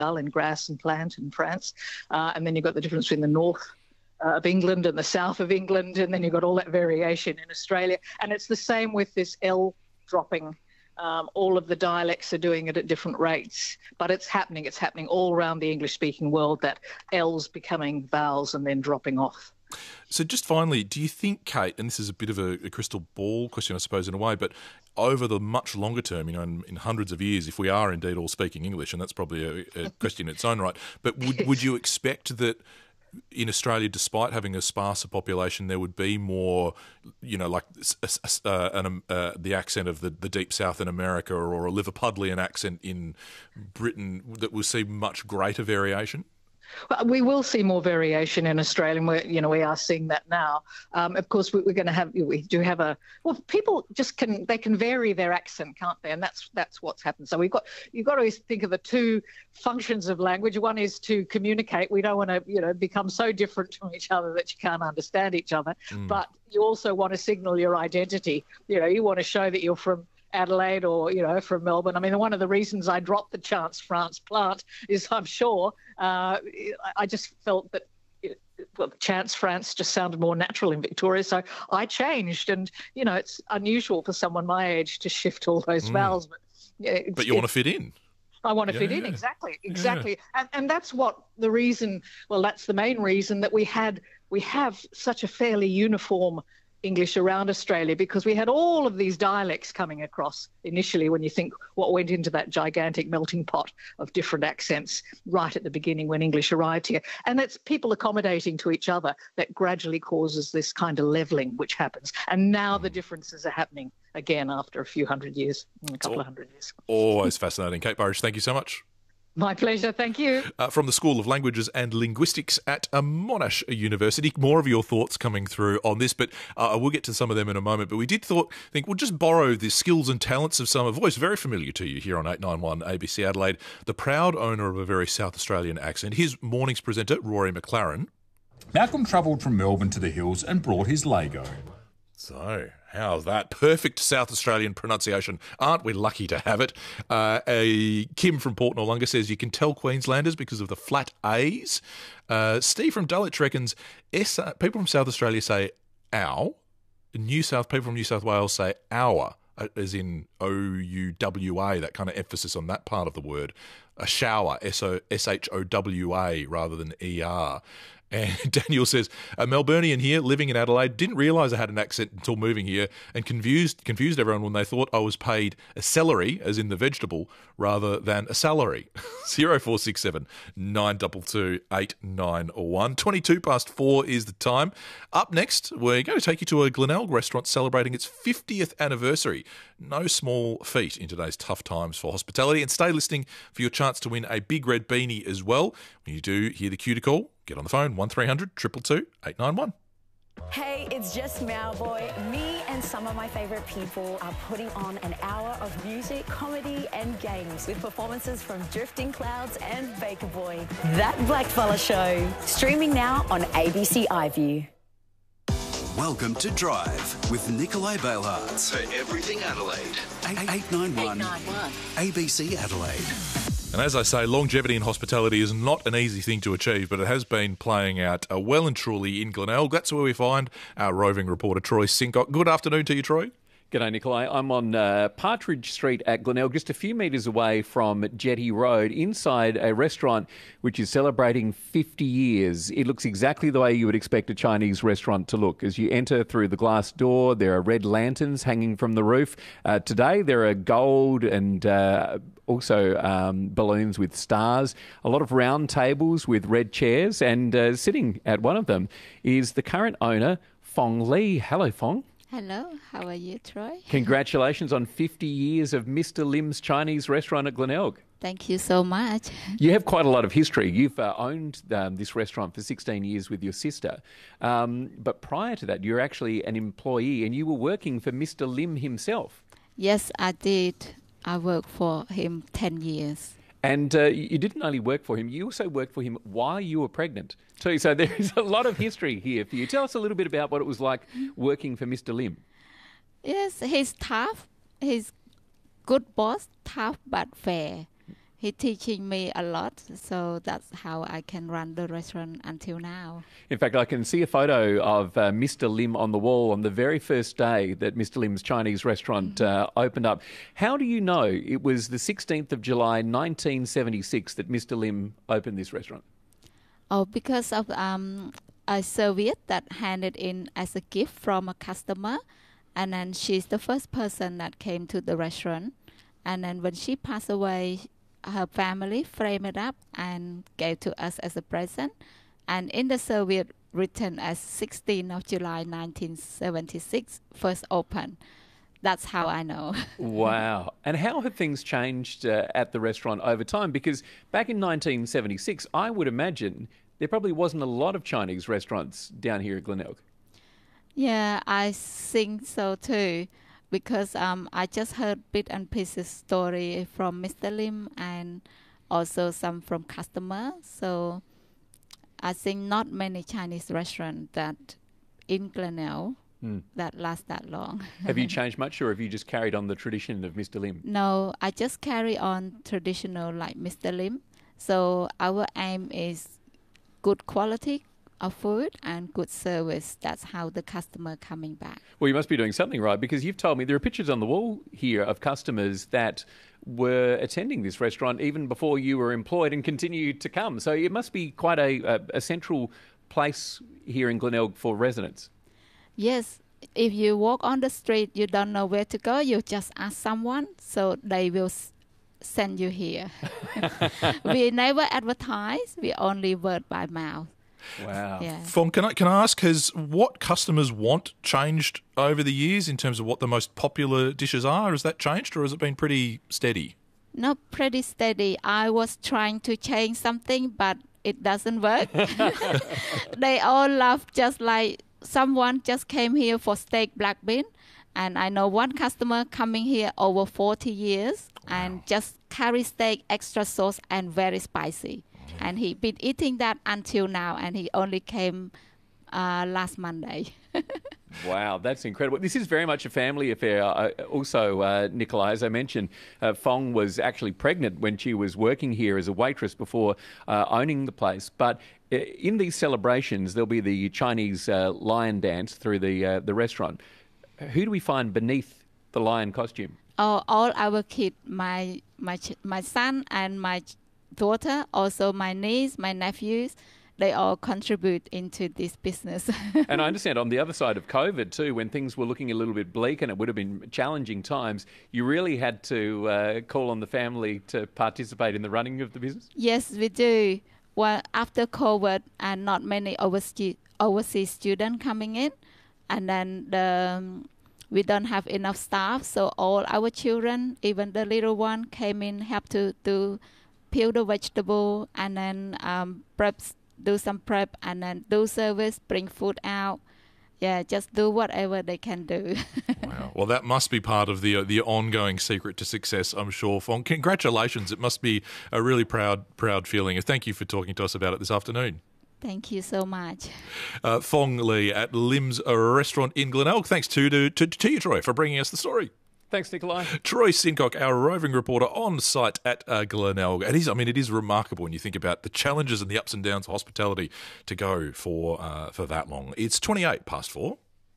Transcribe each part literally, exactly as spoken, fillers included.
and grass and plant in France. Uh, and then you've got the difference between the north uh, of England and the south of England. And then you've got all that variation in Australia. And it's the same with this L dropping. Um, all of the dialects are doing it at different rates. But it's happening. It's happening all around the English-speaking world, that L's becoming vowels and then dropping off. So just finally, do you think, Kate, and this is a bit of a, a crystal ball question, I suppose, in a way, but over the much longer term, you know, in, in hundreds of years, if we are indeed all speaking English, and that's probably a, a question in its own right, but would, would you expect that in Australia, despite having a sparser population, there would be more, you know, like uh, an, uh, the accent of the, the deep south in America, or a Liverpudlian accent in Britain, that will see much greater variation? Well, we will see more variation in Australia, and we're, you know, we are seeing that now. Um, of course, we're going to have, we do have a, well, people just can, they can vary their accent, can't they? And that's that's what's happened. So we've got, you've got to think of the two functions of language. One is to communicate. We don't want to, you know, become so different from each other that you can't understand each other. Mm. But you also want to signal your identity. You know, you want to show that you're from Adelaide or, you know, from Melbourne. I mean, one of the reasons I dropped the Chance France plant is, I'm sure, uh, I just felt that it, well, Chance France just sounded more natural in Victoria. So I changed, and, you know, it's unusual for someone my age to shift all those mm. vowels. But, yeah, but you want to fit in. I want to yeah, fit in, yeah. exactly, exactly. Yeah. And, and that's what the reason, well, that's the main reason that we had, we have such a fairly uniform English around Australia, because we had all of these dialects coming across initially, when you think what went into that gigantic melting pot of different accents right at the beginning when English arrived here. And it's people accommodating to each other that gradually causes this kind of levelling which happens. And now the differences are happening again after a few hundred years, a couple of hundred years. Always fascinating. Kate Burridge, thank you so much. My pleasure, thank you. Uh, from the School of Languages and Linguistics at uh, Monash University. More of your thoughts coming through on this, but uh, we'll get to some of them in a moment. But we did thought, think we'll just borrow the skills and talents of some, a voice very familiar to you here on eight nine one A B C Adelaide, the proud owner of a very South Australian accent. Here's morning's presenter, Rory McLaren. Malcolm travelled from Melbourne to the hills and brought his Lego. So, how's that? Perfect South Australian pronunciation. Aren't we lucky to have it? Uh, a Kim from Port Noarlunga says you can tell Queenslanders because of the flat A's. Uh, Steve from Dulwich reckons S- people from South Australia say ow. New South people from New South Wales say hour, as in O U W A, that kind of emphasis on that part of the word. A shower, S H O W A rather than E R. And Daniel says, a Melburnian here living in Adelaide didn't realise I had an accent until moving here, and confused confused everyone when they thought I was paid a celery, as in the vegetable, rather than a salary. zero four six seven nine two two eight nine one. twenty-two past four is the time. Up next, we're going to take you to a Glenelg restaurant celebrating its fiftieth anniversary. No small feat in today's tough times for hospitality. And stay listening for your chance to win a big red beanie as well. When you do hear the cue to call, get on the phone, one three hundred two two two eight nine one. Hey, it's just Mauboy. Me and some of my favourite people are putting on an hour of music, comedy and games with performances from Drifting Clouds and Baker Boy. That Blackfella Show. Streaming now on A B C iView. Welcome to Drive with Nikolai Bailhartz. For everything Adelaide. eight nine one A B C Adelaide. And as I say, longevity in hospitality is not an easy thing to achieve, but it has been playing out uh, well and truly in Glenelg. That's where we find our roving reporter, Troy Sincock. Good afternoon to you, Troy. G'day, Nikolai. I'm on uh, Partridge Street at Glenelg, just a few metres away from Jetty Road, inside a restaurant which is celebrating fifty years. It looks exactly the way you would expect a Chinese restaurant to look. As you enter through the glass door, there are red lanterns hanging from the roof. Uh, today, there are gold and uh, also um, balloons with stars, a lot of round tables with red chairs, and uh, sitting at one of them is the current owner, Fong Lee. Hello, Fong. Hello, how are you, Troy? Congratulations on fifty years of Mister Lim's Chinese restaurant at Glenelg. Thank you so much. You have quite a lot of history. You've uh, owned um, this restaurant for sixteen years with your sister. Um, but prior to that, you're actually an employee and you were working for Mister Lim himself. Yes, I did. I worked for him ten years. And uh, you didn't only work for him, you also worked for him while you were pregnant too. So there is a lot of history here for you. Tell us a little bit about what it was like working for Mister Lim. Yes, he's tough. He's good boss, tough but fair. he teaching me a lot, so that's how I can run the restaurant until now. In fact, I can see a photo of uh, Mister Lim on the wall on the very first day that Mister Lim's Chinese restaurant uh, opened up. How do you know it was the sixteenth of July, nineteen seventy-six, that Mister Lim opened this restaurant? Oh, because of um, a serviette that handed in as a gift from a customer, and then she's the first person that came to the restaurant. And then when she passed away, her family framed it up and gave to us as a present. And in the serviette written as sixteenth of July nineteen seventy-six, first open. That's how I know. Wow. And how have things changed uh, at the restaurant over time? Because back in nineteen seventy-six, I would imagine there probably wasn't a lot of Chinese restaurants down here at Glenelg. Yeah, I think so too. Because um, I just heard bit and pieces story from Mister Lim and also some from customer. So I think not many Chinese restaurants that in Glenelg mm. that last that long. Have you changed much, or have you just carried on the tradition of Mister Lim? No, I just carry on traditional like Mister Lim. So our aim is good quality of food and good service. That's how the customer coming back. Well, you must be doing something right, because you've told me there are pictures on the wall here of customers that were attending this restaurant even before you were employed and continue to come. So it must be quite a, a, a central place here in Glenelg for residents. Yes. If you walk on the street, you don't know where to go, you just ask someone, so they will s- send you here. We never advertise. We only word by mouth. Wow. Yeah. Fong, can I, can I ask, has what customers want changed over the years in terms of what the most popular dishes are? Has that changed, or has it been pretty steady? No, pretty steady. I was trying to change something, but it doesn't work. They all love just like someone just came here for steak black bean. And I know one customer coming here over forty years and wow. just carry steak, extra sauce, and very spicy. And he been eating that until now, and he only came uh, last Monday. Wow, that's incredible. This is very much a family affair. Uh, also, uh, Nikolai, as I mentioned, uh, Fong was actually pregnant when she was working here as a waitress before uh, owning the place. But uh, in these celebrations, there'll be the Chinese uh, lion dance through the uh, the restaurant. Who do we find beneath the lion costume? Oh, all our kids, my my my son and my daughter, also my niece, my nephews, they all contribute into this business. And I understand on the other side of COVID too, when things were looking a little bit bleak and it would have been challenging times, you really had to uh, call on the family to participate in the running of the business? Yes, we do. Well, after COVID and not many overseas, overseas students coming in, and then the, um, we don't have enough staff, so all our children, even the little one, came in, help to do peel the vegetable, and then um, prep, do some prep, and then do service, bring food out. Yeah, just do whatever they can do. Wow. Well, that must be part of the uh, the ongoing secret to success, I'm sure. Fong, congratulations. It must be a really proud, proud feeling. Thank you for talking to us about it this afternoon. Thank you so much. Uh, Fong Lee at Lim's Restaurant in Glenelg. Thanks to, to, to, to you, Troy, for bringing us the story. Thanks, Nikolai. Troy Sincock, our roving reporter on site at uh, Glenelg. It is, I mean, it is remarkable when you think about the challenges and the ups and downs of hospitality to go for uh, for that long. It's twenty-eight past four.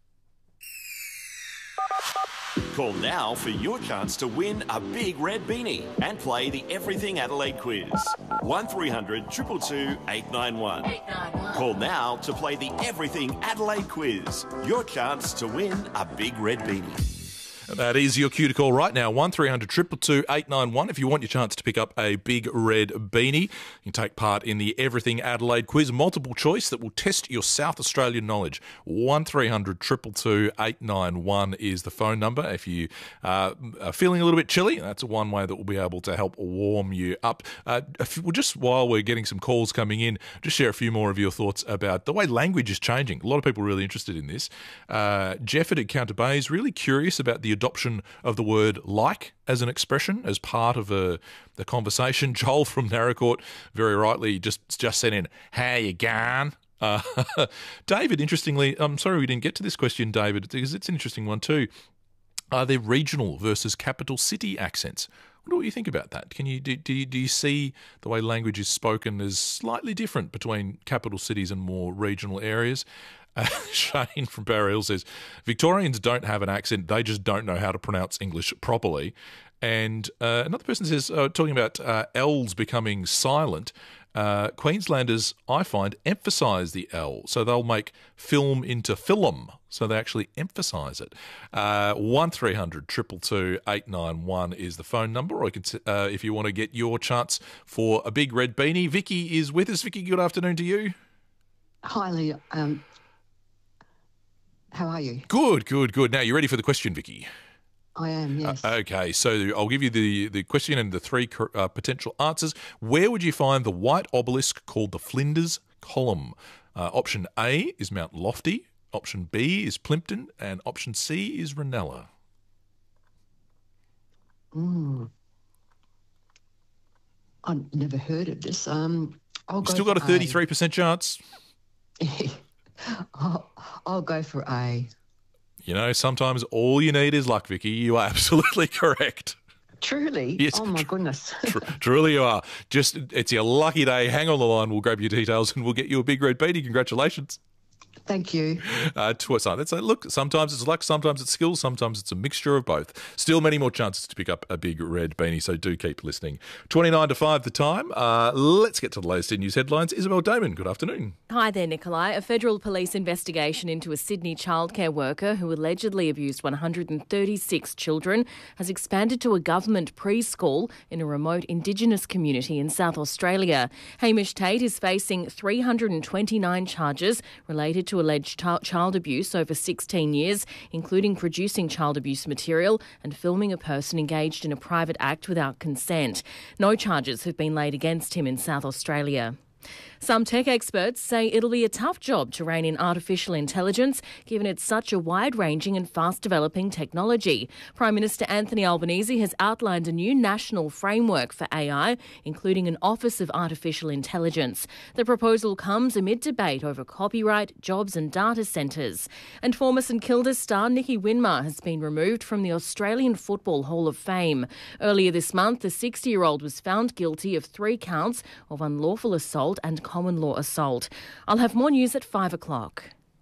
Call now for your chance to win a big red beanie and play the Everything Adelaide quiz. one three hundred two two two eight nine one. Call now to play the Everything Adelaide quiz. Your chance to win a big red beanie. That is your cue to call right now, one three hundred two two two eight nine one. If you want your chance to pick up a big red beanie, you can take part in the Everything Adelaide quiz, multiple choice that will test your South Australian knowledge. one three hundred two two two eight nine one is the phone number. If you uh, are feeling a little bit chilly, that's one way that we'll be able to help warm you up. Uh, if, well, just while we're getting some calls coming in, just share a few more of your thoughts about the way language is changing. A lot of people are really interested in this. Uh, Jeff at Encounter Bay is really curious about the adoption of the word like as an expression as part of a, the conversation. Joel from Narracourt very rightly just just sent in, how you going? Uh, David, interestingly, I'm sorry we didn't get to this question, David, because it's an interesting one too. Are there regional versus capital city accents? wonder what you think about that. Can you do, do you do you see the way language is spoken as slightly different between capital cities and more regional areas? Uh, Shane from Barra Hill says, Victorians don't have an accent, they just don't know how to pronounce English properly. And uh, another person says, uh, talking about uh, L's becoming silent, uh, Queenslanders, I find, emphasise the L. So they'll make film into film. So they actually emphasise it. Uh, one three hundred two two two eight nine one is the phone number. Or you can, uh, if you want to get your chance for a big red beanie. Vicky is with us. Vicky, good afternoon to you. Hi, Lee. Um, how are you? Good, good, good. Now, you ready for the question, Vicky? I am, yes. Uh, okay, so I'll give you the, the question and the three uh, potential answers. Where would you find the white obelisk called the Flinders Column? Uh, option A is Mount Lofty, option B is Plympton, and option C is Ranella. Mm. I've never heard of this. Um, I'll You've go still got a for thirty-three percent chance. I'll, I'll go for A. You know, sometimes all you need is luck, Vicky. You are absolutely correct. Truly? Yes, Oh, my goodness. tr- truly you are. Just, it's your lucky day. Hang on the line. We'll grab your details and we'll get you a big red beanie. Congratulations. Thank you. Uh, to what's That's like, look, sometimes it's luck, sometimes it's skill, sometimes it's a mixture of both. Still many more chances to pick up a big red beanie, so do keep listening. twenty-nine to five the time. Uh, let's get to the latest in news headlines. Isabel Damon, good afternoon. Hi there, Nikolai. A federal police investigation into a Sydney childcare worker who allegedly abused one hundred thirty-six children has expanded to a government preschool in a remote Indigenous community in South Australia. Hamish Tate is facing three hundred twenty-nine charges related to alleged ch- child abuse over sixteen years, including producing child abuse material and filming a person engaged in a private act without consent. No charges have been laid against him in South Australia. Some tech experts say it'll be a tough job to rein in artificial intelligence, given it's such a wide-ranging and fast-developing technology. Prime Minister Anthony Albanese has outlined a new national framework for A I, including an Office of Artificial Intelligence. The proposal comes amid debate over copyright, jobs and data centres. And former St Kilda star Nicky Winmar has been removed from the Australian Football Hall of Fame. Earlier this month, the sixty-year-old was found guilty of three counts of unlawful assault and common law assault. I'll have more news at five o'clock.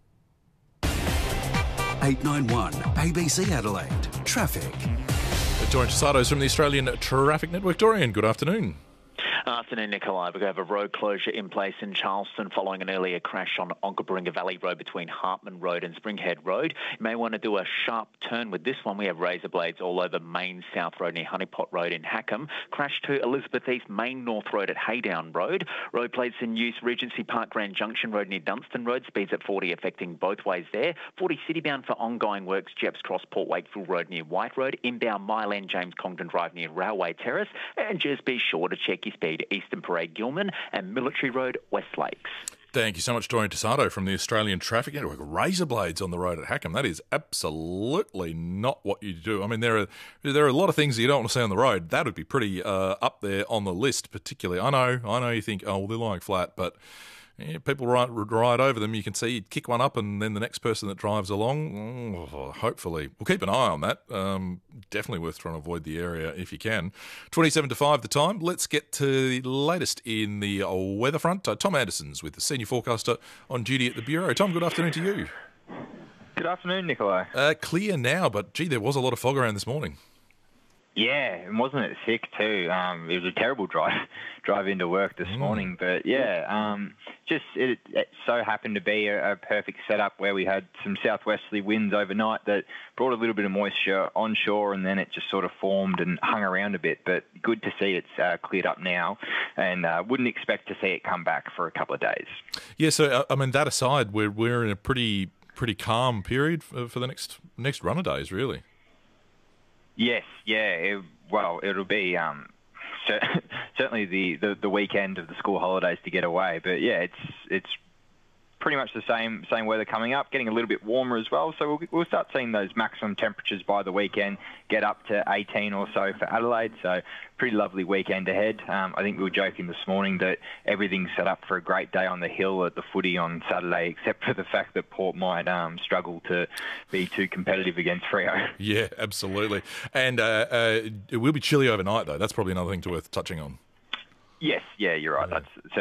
eight nine one A B C Adelaide. Traffic. Dorian Tasados from the Australian Traffic Network. Dorian, good afternoon. Afternoon, Nikolai. We have a road closure in place in Charleston following an earlier crash on Onkaparinga Valley Road between Hartman Road and Springhead Road. You may want to do a sharp turn with this one. We have razor blades all over Main South Road near Honeypot Road in Hackham. Crash to Elizabeth East Main North Road at Haydown Road. Road plates in use Regency Park Grand Junction Road near Dunstan Road. Speeds at forty affecting both ways there. forty citybound for ongoing works. Jeps Cross Port Wakefield Road near White Road. Inbound Mile End James Congdon Drive near Railway Terrace. And just be sure to check your speed. Eastern Parade Gilman and Military Road West Lakes. Thank you so much, Dorian Tasato from the Australian Traffic Network. Razor blades on the road at Hackham. That is absolutely not what you do. I mean, there are there are a lot of things that you don't want to see on the road. That would be pretty uh, up there on the list, particularly. I know, I know you think, oh, well, they're lying flat, but yeah, people ride, ride over them. You can see you'd kick one up and then the next person that drives along, oh, hopefully. We'll keep an eye on that. Um, definitely worth trying to avoid the area if you can. twenty-seven to five the time. Let's get to the latest in the weather front. Uh, Tom Anderson's with the senior forecaster on duty at the Bureau. Tom, good afternoon to you. Good afternoon, Nikolai. Uh, clear now, but gee, there was a lot of fog around this morning. Yeah, and wasn't it sick too? Um, it was a terrible drive drive into work this mm. morning. But yeah, um, just it, it so happened to be a, a perfect setup where we had some southwesterly winds overnight that brought a little bit of moisture onshore, and then it just sort of formed and hung around a bit. But good to see it's uh, cleared up now, and uh, wouldn't expect to see it come back for a couple of days. Yeah, so I mean that aside, we're we're in a pretty pretty calm period for, for the next next run of days, really. Yes, yeah. It, well, it'll be um, certainly the, the, the weekend of the school holidays to get away. But yeah, it's it's pretty much the same same weather coming up, getting a little bit warmer as well. So we'll, we'll start seeing those maximum temperatures by the weekend get up to eighteen or so for Adelaide. So pretty lovely weekend ahead. Um, I think we were joking this morning that everything's set up for a great day on the hill at the footy on Saturday, except for the fact that Port might um, struggle to be too competitive against Freo. Yeah, absolutely. And uh, uh, it will be chilly overnight, though. That's probably another thing to worth touching on. Yes, yeah, you're right. That's